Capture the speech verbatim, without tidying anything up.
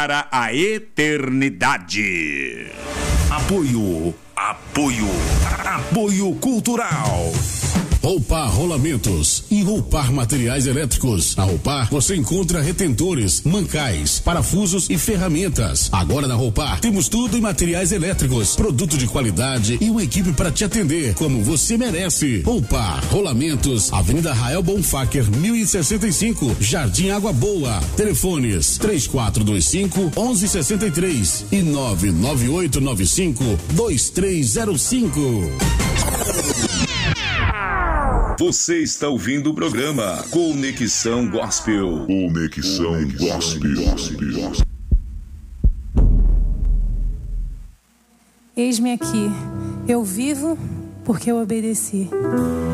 para a eternidade. Apoio, apoio, apoio cultural. Roupar Rolamentos e Roupar Materiais Elétricos. Na Roupar você encontra retentores, mancais, parafusos e ferramentas. Agora na Roupar temos tudo em materiais elétricos, produto de qualidade e uma equipe para te atender como você merece. Roupar Rolamentos, Avenida Rael Bonfacker, mil e sessenta e cinco, Jardim Água Boa. Telefones três quatro dois cinco, onze sessenta e três e nove nove oito nove cinco, dois três zero cinco. Você está ouvindo o programa Conexão Gospel. Conexão Gospel. Eis-me aqui, eu vivo porque eu obedeci.